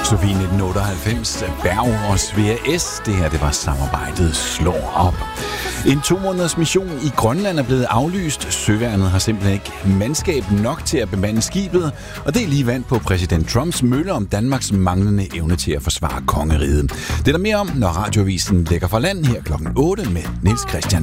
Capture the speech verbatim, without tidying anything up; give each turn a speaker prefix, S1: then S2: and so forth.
S1: Sofie nitten otteoghalvfems, Berg og Svea S. Det her, det var samarbejdet Slår op. En to måneders mission i Grønland er blevet aflyst. Søværnet har simpelthen ikke mandskab nok til at bemande skibet, og det er lige vand på præsident Trumps mølle om Danmarks manglende evne til at forsvare kongeriget. Det er der mere om, når Radioavisen lægger fra land her klokken otte med Niels Christian